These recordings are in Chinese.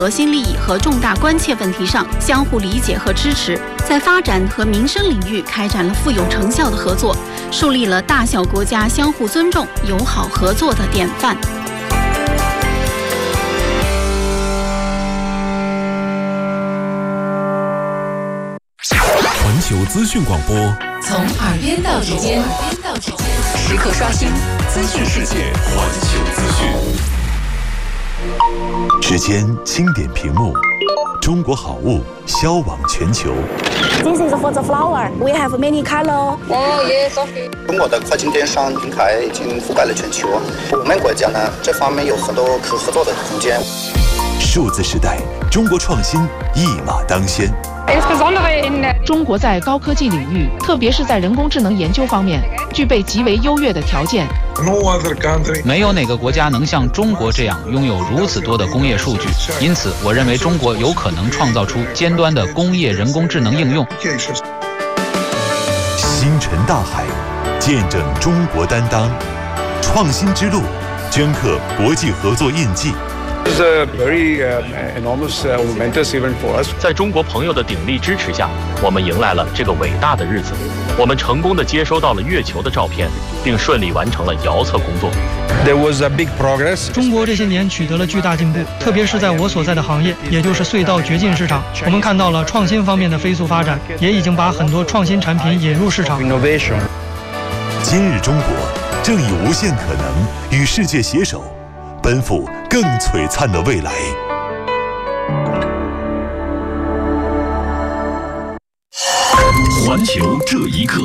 核心利益和重大关切问题上相互理解和支持，在发展和民生领域开展了富有成效的合作，树立了大小国家相互尊重、友好合作的典范。 环球资讯广播， 从耳边到指尖，时刻刷新资讯世界。 环球资讯。 时间轻点屏幕，中国好物销往全球。 This is for the flower. We have many color. Oh yes, okay. 中国的跨境电商平台已经覆盖了全球，我们国家呢这方面有很多可合作的空间。 数字时代，中国创新一马当先。 中国在高科技领域，特别是在人工智能研究方面，具备极为优越的条件。 没有哪个国家能像中国这样拥有如此多的工业数据，因此我认为中国有可能创造出尖端的工业人工智能应用。 星辰大海，见证中国担当，创新之路，镌刻国际合作印记。 This is a very enormous momentous event for us. 在中国朋友的鼎力支持下，我们迎来了这个伟大的日子。我们成功地接收到了月球的照片，并顺利完成了遥测工作。 There was a big progress. 中国这些年取得了巨大进步，特别是在我所在的行业，也就是隧道掘进市场，我们看到了创新方面的飞速发展，也已经把很多创新产品引入市场。 Innovation. 今日中国正以无限可能与世界携手，奔赴更璀璨的未来。 环球这一刻，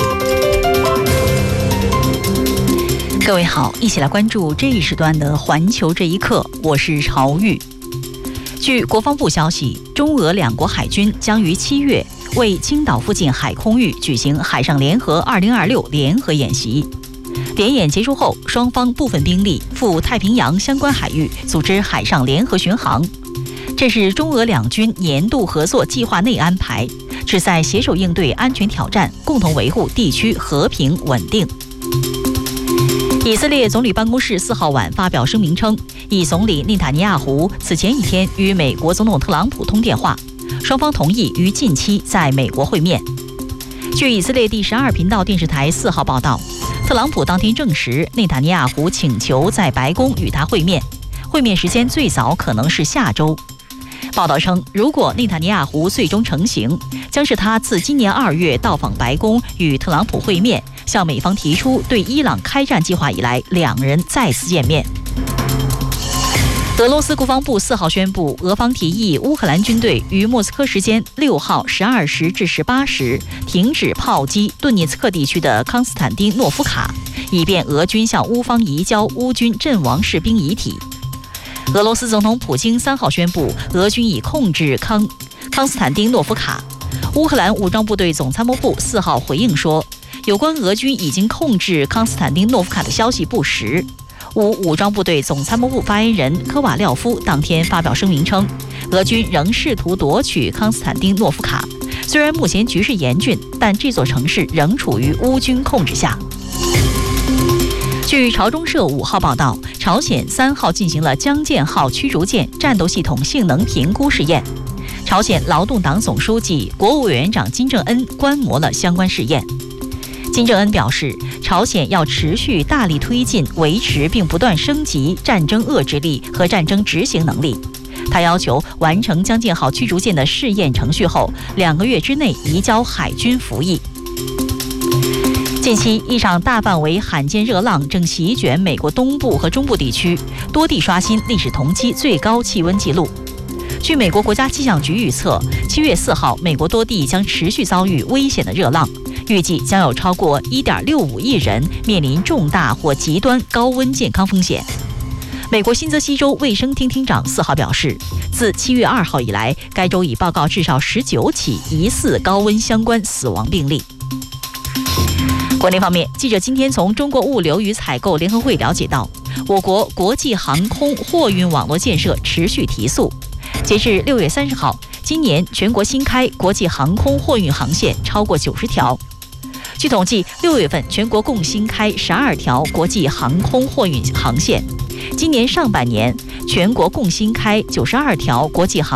各位好，一起来关注这一时段的环球这一刻，我是曹玉。据国防部消息，中俄两国海军将于7月为青岛附近海空域举行海上联合2026联合演习。联演结束后，双方部分兵力赴太平洋相关海域组织海上联合巡航。这是中俄两军年度合作计划内安排，旨在携手应对安全挑战，共同维护地区和平稳定。以色列总理办公室4号晚发表声明称，以总理内塔尼亚胡此前一天与美国总统特朗普通电话，双方同意于近期在美国会面。据以色列第12频道电视台4号报道，特朗普当天证实，内塔尼亚胡请求在白宫与他会面，会面时间最早可能是下周。报道称，如果内塔尼亚胡最终成行，将是他自今年2月到访白宫与特朗普会面，向美方提出对伊朗开战计划以来，两人再次见面。俄罗斯国防部4号宣布，俄方提议乌克兰军队于莫斯科时间6号12时至18时停止炮击顿涅茨克地区的康斯坦丁诺夫卡，以便俄军向乌方移交乌军阵亡士兵遗体。俄罗斯总统普京3号宣布，俄军已控制康斯坦丁诺夫卡。乌克兰武装部队总参谋部4号回应说，有关俄军已经控制康斯坦丁诺夫卡的消息不实。乌武装部队总参谋部发言人科瓦廖夫当天发表声明称，俄军仍试图夺取康斯坦丁诺夫卡，虽然目前局势严峻，但这座城市仍处于乌军控制下。据朝中社5号报道，朝鲜3号进行了江舰号驱逐舰战斗系统性能评估试验。朝鲜劳动党总书记、国务委员长金正恩观摩了相关试验。金正恩表示，朝鲜要持续大力推进、维持并不断升级战争遏制力和战争执行能力。他要求完成江舰号驱逐舰的试验程序后，2个月之内移交海军服役。近期，一场大范围罕见热浪正席卷美国东部和中部地区，多地刷新历史同期最高气温纪录。据美国国家气象局预测，7月4号，美国多地将持续遭遇危险的热浪，预计将有超过 1.65 亿人面临重大或极端高温健康风险。美国新泽西州卫生厅厅长4号表示，自7月2号以来，该州已报告至少19起疑似高温相关死亡病例。国内方面，记者今天从中国物流与采购联合会了解到，我国国际航空货运网络建设持续提速。截至6月30号，今年全国新开国际航空货运航线超过90条。据统计，6月份全国共新开12条国际航空货运航线， 今年上半年，全国共新开92条国际航